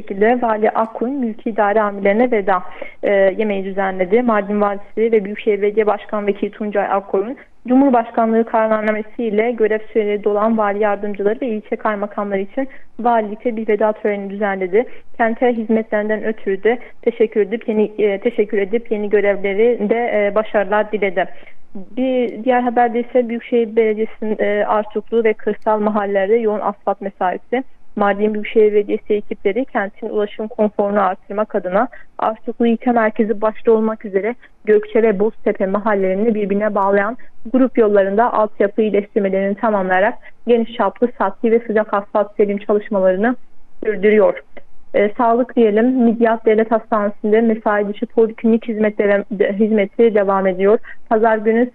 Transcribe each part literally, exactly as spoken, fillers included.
şekilde Vali Akkuy mülki idare amirlerine veda e, yemeği düzenledi. Mardin Valisi ve Büyükşehir Belediye Başkan Vekili Tuncay Akkuy'un Cumhurbaşkanlığı kararnamesiyle görev süreleri dolan vali yardımcıları ve ilçe kaymakamları için valilikte bir veda töreni düzenledi. Kente hizmetlerinden ötürü de teşekkür edip yeni e, teşekkür edip yeni görevlerinde e, başarılar diledi. Bir diğer haberde ise Büyükşehir Belediyesi'nin e, Artuklu ve kırsal mahallelerde yoğun asfalt mesaisi. Mardin Büyükşehir Belediyesi ekipleri kentin ulaşım konforunu artırmak adına Artuklu ilçe merkezi başta olmak üzere Gökçe ve Boztepe mahallelerini birbirine bağlayan grup yollarında altyapı iyileştirmelerini tamamlayarak geniş çaplı sati ve sıcak asfalt serim çalışmalarını sürdürüyor. E, sağlık diyelim, Midyat Devlet Hastanesi'nde mesai dışı poliklinik hizmetleri, de, hizmeti devam ediyor. Pazar günü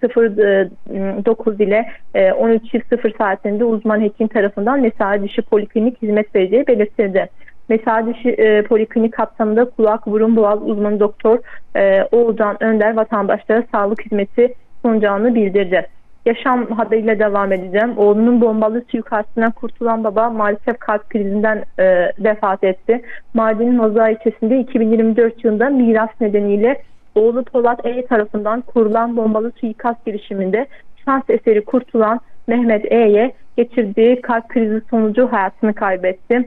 dokuz ile on üç sıfır saatinde uzman hekim tarafından mesai dışı poliklinik hizmet vereceği belirtildi. Mesai dışı e, poliklinik kapsamında kulak, burun, boğaz uzmanı doktor e, Oğuzhan Önder vatandaşlara sağlık hizmeti sunacağını bildirdi. Yaşam haberiyle devam edeceğim. Oğlunun bombalı suikastından kurtulan baba maalesef kalp krizinden e, vefat etti. Mardin'in Moza ilçesinde iki bin yirmi dört yılında miras nedeniyle oğlu Polat E tarafından kurulan bombalı suikast girişiminde şans eseri kurtulan Mehmet E'ye geçirdiği kalp krizi sonucu hayatını kaybetti.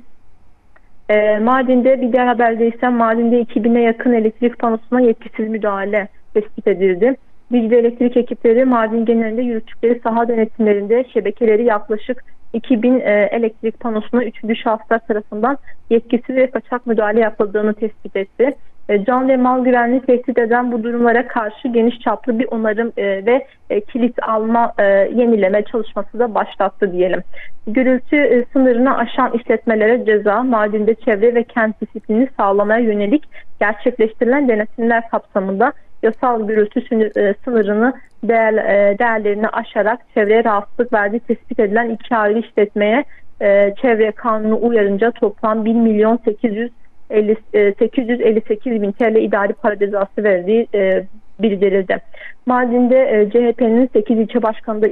E, Mardin'de bir diğer haberde ise Mardin'de iki bine yakın elektrik panosuna yetkisiz müdahale tespit edildi. Dicle Elektrik ekipleri Mardin genelinde yürüttükleri saha denetimlerinde şebekeleri yaklaşık iki bin e, elektrik panosuna üçüncü şahıslar tarafından yetkisiz ve kaçak müdahale yapıldığını tespit etti. E, can ve mal güvenliği tehdit eden bu durumlara karşı geniş çaplı bir onarım e, ve e, kilit alma e, yenileme çalışması da başlattı diyelim. Gürültü e, sınırını aşan işletmelere ceza, Mardin'de çevre ve kent disiplini sağlamaya yönelik gerçekleştirilen denetimler kapsamında yasal gürültü sınırını değer, değerlerini aşarak çevreye rahatsızlık verdiği tespit edilen iki ayrı işletmeye e, çevre kanunu uyarınca toplam bir milyon sekiz yüz elli sekiz bin T L idari para cezası verdiği e, bildirildi. Mardin'de e, C H P'nin sekiz ilçe başkanı da